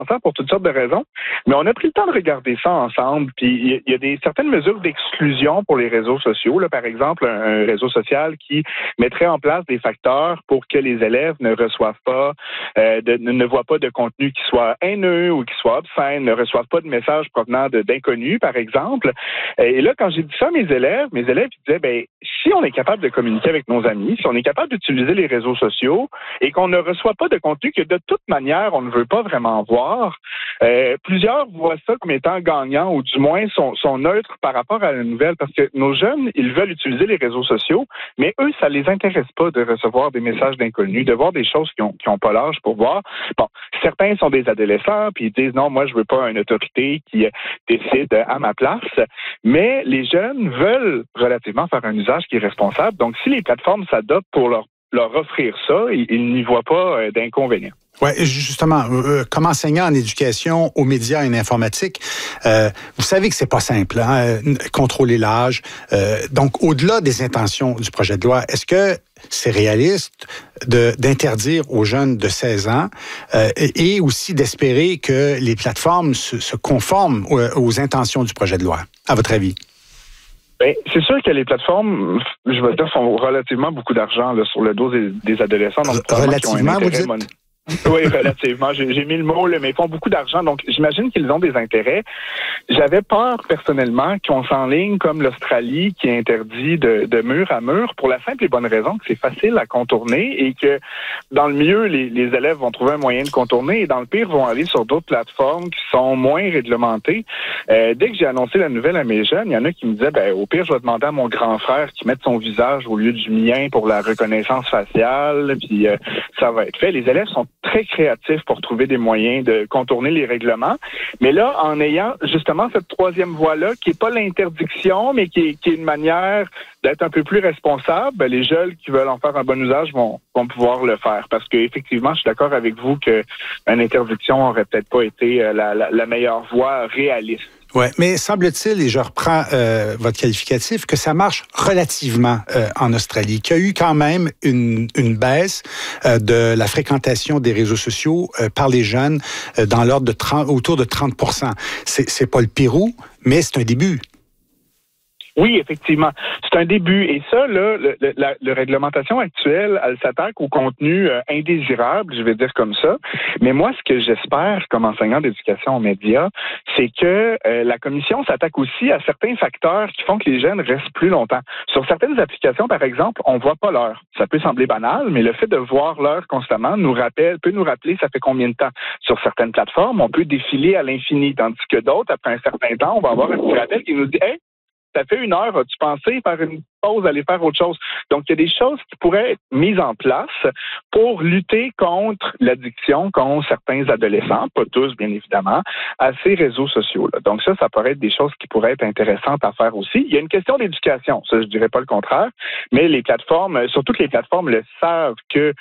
pour toutes sortes de raisons. Mais on a pris le temps de regarder ça ensemble. Puis il y a certaines mesures d'exclusion pour les réseaux sociaux. Là, par exemple, un réseau social qui mettrait en place des facteurs pour que les élèves ne reçoivent pas, ne voient pas de contenu qui soit haineux ou qui soit obscène, ne reçoivent pas de messages provenant d'inconnus, par exemple. Et là, quand j'ai dit ça à mes élèves ils disaient, ben, si on est capable de communiquer avec nos amis, si on est capable d'utiliser les réseaux sociaux et qu'on ne reçoit pas de contenu que de toute manière on ne veut pas vraiment voir, plusieurs voient ça comme étant gagnant ou du moins sont neutres par rapport à la nouvelle parce que nos jeunes, ils veulent utiliser les réseaux sociaux, mais eux, ça les intéresse pas de recevoir des messages d'inconnus, de voir des choses qui ont pas l'âge pour voir. Bon, certains sont des adolescents puis ils disent non, moi je veux pas une autorité qui décide à ma place, mais les jeunes veulent relativement faire un usage qui est responsable. Donc si les plateformes s'adoptent pour leur offrir ça, ils n'y voient pas d'inconvénient. Oui, justement, comme enseignant en éducation aux médias et en informatique, vous savez que c'est pas simple, contrôler l'âge. Donc, au-delà des intentions du projet de loi, est-ce que c'est réaliste d'interdire aux jeunes de 16 ans et aussi d'espérer que les plateformes se conforment aux intentions du projet de loi, à votre avis? Ben, c'est sûr que les plateformes, je veux dire, font relativement beaucoup d'argent là, sur le dos des adolescents. Donc, relativement, vous dites? Oui, relativement. J'ai mis le mot, là, mais ils font beaucoup d'argent. Donc, j'imagine qu'ils ont des intérêts. J'avais peur, personnellement, qu'on s'enligne comme l'Australie qui interdit de mur à mur pour la simple et bonne raison que c'est facile à contourner et que dans le mieux, les élèves vont trouver un moyen de contourner et dans le pire, vont aller sur d'autres plateformes qui sont moins réglementées. Dès que j'ai annoncé la nouvelle à mes jeunes, il y en a qui me disaient, ben, au pire, je vais demander à mon grand frère qui mette son visage au lieu du mien pour la reconnaissance faciale, puis ça va être fait. Les élèves sont très créatifs pour trouver des moyens de contourner les règlements. Mais là, en ayant justement cette troisième voie-là, qui n'est pas l'interdiction, mais qui est une manière d'être un peu plus responsable, ben, les jeunes qui veulent en faire un bon usage vont pouvoir le faire. Parce que effectivement, je suis d'accord avec vous qu'une interdiction aurait peut-être pas été la meilleure voie réaliste. Oui, mais semble-t-il, et je reprends votre qualificatif, que ça marche relativement en Australie, qu'il y a eu quand même une baisse de la fréquentation des réseaux sociaux par les jeunes dans l'ordre de autour de 30%. C'est pas le Pérou, mais c'est un début. Oui, effectivement. C'est un début. Et ça, là, la réglementation actuelle, elle s'attaque au contenu indésirable, je vais dire comme ça. Mais moi, ce que j'espère comme enseignant d'éducation aux médias, c'est que la commission s'attaque aussi à certains facteurs qui font que les jeunes restent plus longtemps. Sur certaines applications, par exemple, on voit pas l'heure. Ça peut sembler banal, mais le fait de voir l'heure constamment peut nous rappeler ça fait combien de temps. Sur certaines plateformes, on peut défiler à l'infini, tandis que d'autres, après un certain temps, on va avoir un petit rappel qui nous dit « Hey, ça fait 1 heure, as-tu pensé faire une pause, aller faire autre chose? » Donc, il y a des choses qui pourraient être mises en place pour lutter contre l'addiction qu'ont certains adolescents, pas tous bien évidemment, à ces réseaux sociaux-là. Donc ça pourrait être des choses qui pourraient être intéressantes à faire aussi. Il y a une question d'éducation, ça je dirais pas le contraire, mais les plateformes, surtout que les plateformes le savent que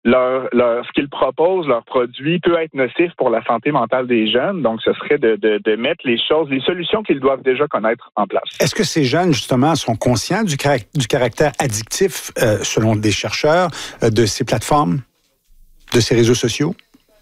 ce qu'ils proposent, leur produit peut être nocif pour la santé mentale des jeunes. Donc ce serait de mettre les solutions qu'ils doivent déjà connaître en place. Est-ce que ces jeunes, justement, sont conscients du caractère addictif, selon des chercheurs, de ces plateformes, de ces réseaux sociaux?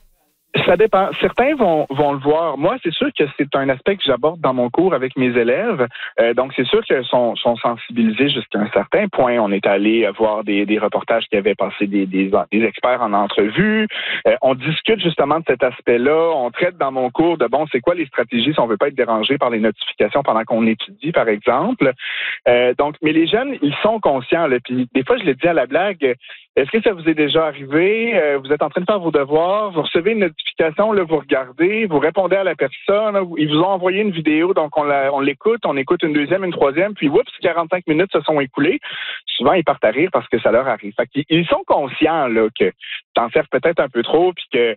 Ça dépend. Certains vont le voir. Moi, c'est sûr que c'est un aspect que j'aborde dans mon cours avec mes élèves. Donc, c'est sûr qu'ils sont sensibilisés jusqu'à un certain point. On est allé voir des reportages qui avaient passé des experts en entrevue. On discute justement de cet aspect-là. On traite dans mon cours de, c'est quoi les stratégies si on veut pas être dérangé par les notifications pendant qu'on étudie, par exemple. Donc, mais les jeunes, ils sont conscients. Là, puis des fois, je les dis à la blague, est-ce que ça vous est déjà arrivé? Vous êtes en train de faire vos devoirs, vous recevez une notification, là, vous regardez, vous répondez à la personne, là, ils vous ont envoyé une vidéo, donc on l'écoute, on écoute une deuxième, une troisième, puis 45 minutes se sont écoulées. Souvent, ils partent à rire parce que ça leur arrive. Fait qu'ils sont conscients là, que t'en sers peut-être un peu trop, puis que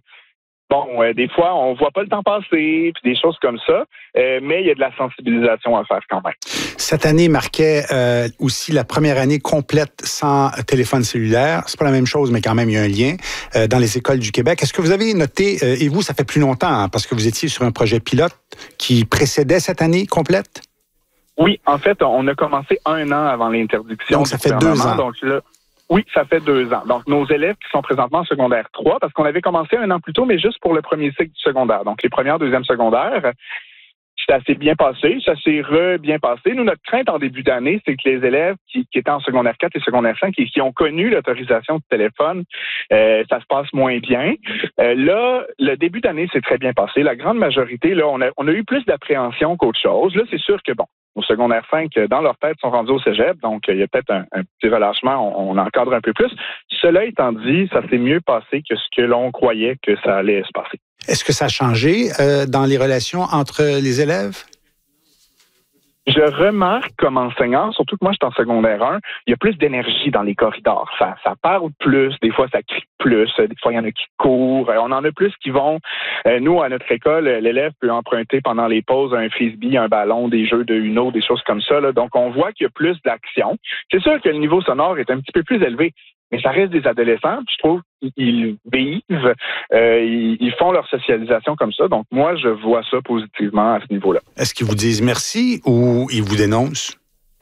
des fois, on voit pas le temps passer, puis des choses comme ça, mais il y a de la sensibilisation à faire quand même. Cette année marquait aussi la première année complète sans téléphone cellulaire. C'est pas la même chose, mais quand même, il y a un lien dans les écoles du Québec. Est-ce que vous avez noté, et vous, ça fait plus longtemps, parce que vous étiez sur un projet pilote qui précédait cette année complète? Oui, en fait, on a commencé 1 an avant l'interdiction. Donc, ça fait 2 ans. Donc là, Oui, ça fait 2 ans. Donc, nos élèves qui sont présentement en secondaire 3, parce qu'on avait commencé 1 an plus tôt, mais juste pour le premier cycle du secondaire. Donc, les premières, deuxième secondaire, ça s'est bien passé, ça s'est bien passé. Nous, notre crainte en début d'année, c'est que les élèves qui étaient en secondaire 4 et secondaire 5 et qui ont connu l'autorisation du téléphone, ça se passe moins bien. Là, le début d'année s'est très bien passé. La grande majorité, là, on a eu plus d'appréhension qu'autre chose. Là, c'est sûr que, bon, au secondaire 5, dans leur tête, sont rendus au cégep, donc il y a peut-être un petit relâchement, on encadre un peu plus. Cela étant dit, ça s'est mieux passé que ce que l'on croyait que ça allait se passer. Est-ce que ça a changé dans les relations entre les élèves? Je remarque comme enseignant, surtout que moi, je suis en secondaire 1, il y a plus d'énergie dans les corridors. Ça parle plus, des fois, ça crie plus, des fois, il y en a qui courent. On en a plus qui vont. Nous, à notre école, l'élève peut emprunter pendant les pauses un frisbee, un ballon, des jeux de Uno, des choses comme ça. Là. Donc, on voit qu'il y a plus d'action. C'est sûr que le niveau sonore est un petit peu plus élevé, mais ça reste des adolescents. Puis je trouve qu'ils vivent, ils font leur socialisation comme ça. Donc, moi, je vois ça positivement à ce niveau-là. Est-ce qu'ils vous disent merci ou ils vous dénoncent?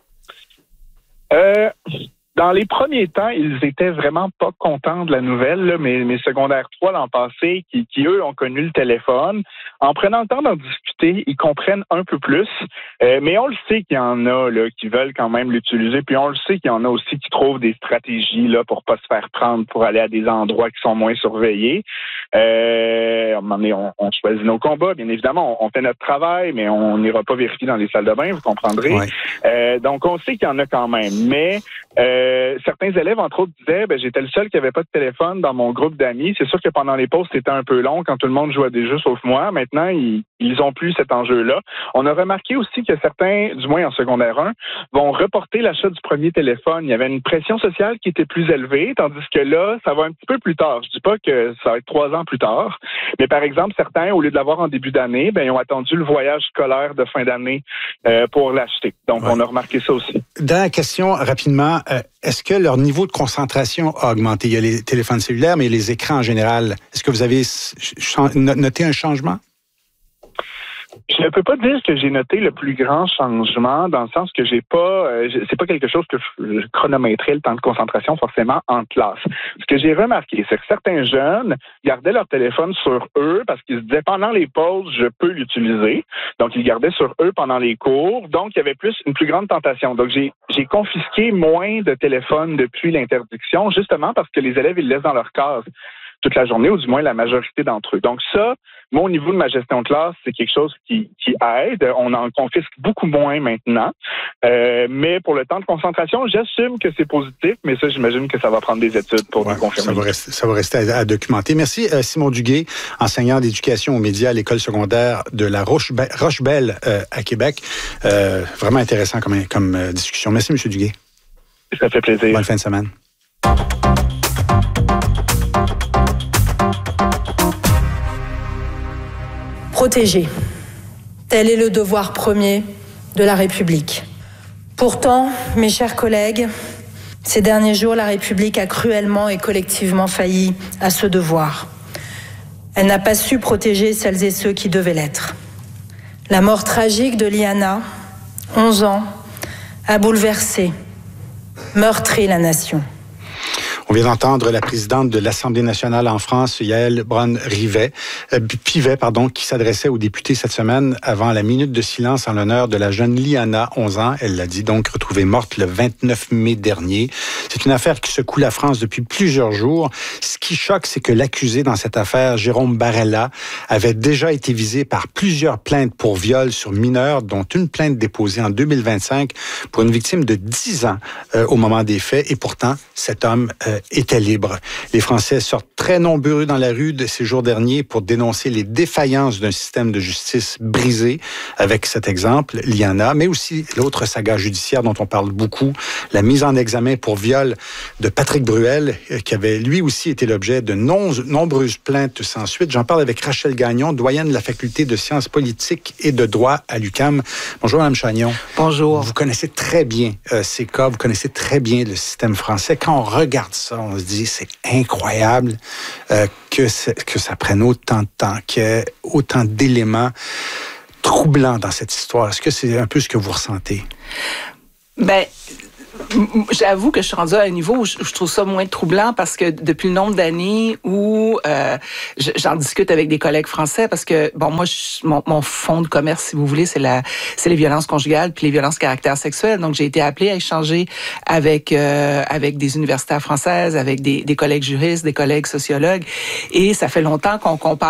Dans les premiers temps, ils étaient vraiment pas contents de la nouvelle, là, mais mes secondaires 3 l'an passé, qui eux ont connu le téléphone, en prenant le temps d'en discuter, ils comprennent un peu plus. Mais on le sait qu'il y en a là qui veulent quand même l'utiliser, puis on le sait qu'il y en a aussi qui trouvent des stratégies là pour pas se faire prendre, pour aller à des endroits qui sont moins surveillés. On choisit nos combats, bien évidemment, on fait notre travail, mais on n'ira pas vérifier dans les salles de bain, vous comprendrez. Ouais. Donc on sait qu'il y en a quand même, mais certains élèves, entre autres, disaient j'étais le seul qui avait pas de téléphone dans mon groupe d'amis. C'est sûr que pendant les pauses, c'était un peu long quand tout le monde jouait à des jeux sauf moi. Maintenant, ils ont plus cet enjeu-là. On a remarqué aussi que certains, du moins en secondaire 1, vont reporter l'achat du premier téléphone. Il y avait une pression sociale qui était plus élevée, tandis que là, ça va un petit peu plus tard. Je dis pas que ça va être 3 ans plus tard, mais par exemple, certains, au lieu de l'avoir en début d'année, ils ont attendu le voyage scolaire de fin d'année pour l'acheter. Donc, on a remarqué ça aussi. Dernière question, rapidement. Est-ce que leur niveau de concentration a augmenté? Il y a les téléphones cellulaires, mais les écrans en général. Est-ce que vous avez noté un changement? Je ne peux pas dire que j'ai noté le plus grand changement, dans le sens que c'est pas quelque chose que je chronométrais le temps de concentration forcément en classe. Ce que j'ai remarqué, c'est que certains jeunes gardaient leur téléphone sur eux parce qu'ils se disaient pendant les pauses, je peux l'utiliser. Donc, ils gardaient sur eux pendant les cours. Donc, il y avait une plus grande tentation. Donc, j'ai confisqué moins de téléphones depuis l'interdiction, justement parce que les élèves, ils le laissent dans leur case toute la journée, ou du moins la majorité d'entre eux. Donc ça, moi, au niveau de ma gestion de classe, c'est quelque chose qui aide. On en confisque beaucoup moins maintenant. Mais pour le temps de concentration, j'assume que c'est positif, mais ça, j'imagine que ça va prendre des études pour nous confirmer. Ça va rester à documenter. Merci, Simon Duguay, enseignant d'éducation aux médias à l'école secondaire de la Roche-Belle à Québec. Vraiment intéressant comme discussion. Merci, M. Duguay. Ça fait plaisir. Bonne fin de semaine. Protéger. Tel est le devoir premier de la République. Pourtant, mes chers collègues, ces derniers jours, la République a cruellement et collectivement failli à ce devoir. Elle n'a pas su protéger celles et ceux qui devaient l'être. La mort tragique de Liana, 11 ans, a bouleversé, meurtri la nation. On vient d'entendre la présidente de l'Assemblée nationale en France, Yaël Braun-Pivet, qui s'adressait aux députés cette semaine avant la minute de silence en l'honneur de la jeune Liana, 11 ans. Elle l'a dit, donc retrouvée morte le 29 mai dernier. C'est une affaire qui secoue la France depuis plusieurs jours. Ce qui choque, c'est que l'accusé dans cette affaire, Jérôme Barella, avait déjà été visé par plusieurs plaintes pour viol sur mineurs, dont une plainte déposée en 2025 pour une victime de 10 ans au moment des faits. Et pourtant, cet homme était libre. Les Français sortent très nombreux dans la rue de ces jours derniers pour dénoncer les défaillances d'un système de justice brisé, avec cet exemple, Liana, mais aussi l'autre saga judiciaire dont on parle beaucoup, la mise en examen pour viol de Patrick Bruel, qui avait lui aussi été l'objet de nombreuses plaintes sans suite. J'en parle avec Rachel Gagnon, doyenne de la faculté de sciences politiques et de droit à l'UQAM. Bonjour, Mme Chagnon. Bonjour. Vous connaissez très bien ces cas, vous connaissez très bien le système français. Quand on regarde ça, on se dit c'est incroyable que ça prenne autant de temps, qu'il y ait autant d'éléments troublants dans cette histoire. Est-ce que c'est un peu ce que vous ressentez? Ben, J'avoue que je suis rendue à un niveau où je trouve ça moins troublant parce que depuis le nombre d'années où j'en discute avec des collègues français parce que, bon, moi, mon fonds de commerce, si vous voulez, c'est les violences conjugales puis les violences caractère sexuel. Donc, j'ai été appelée à échanger avec des universitaires françaises, avec des collègues juristes, des collègues sociologues. Et ça fait longtemps qu'on compare